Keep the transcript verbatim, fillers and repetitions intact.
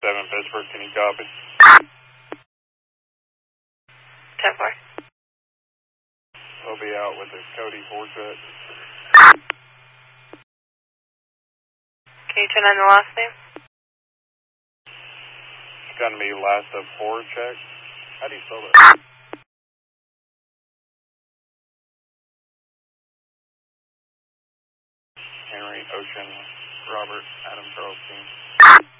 seven Pittsburgh, can you copy? ten four. We'll be out with the Cody four check. Can you turn on the last name? It's going to be last of four check. How do you spell that? Henry, Ocean, Robert, Adam, Charles, King.